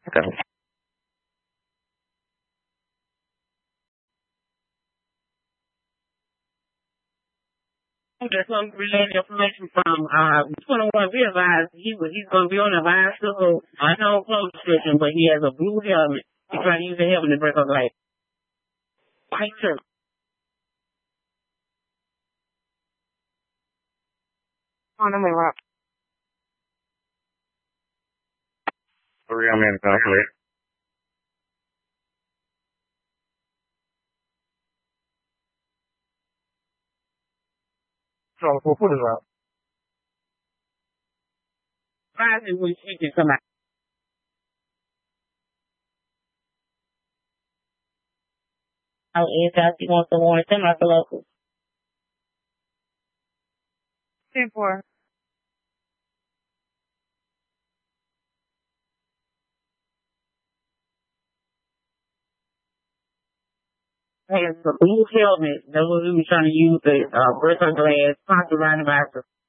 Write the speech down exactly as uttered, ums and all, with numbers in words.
Okay. There's some related information from uh twenty-one realized he was he's gonna be on a bicycle, I know close station, but he has a blue helmet. He's trying to use the helmet to break up light. White shirt. On the way, Rob. Three I'm in conflict. So we'll put it up. Friday when she can come out. Oh, anytime she wants to warn him out the local. Ten four. Has a blue helmet. That's what we were trying to use the uh break glass, pop around the bicycle.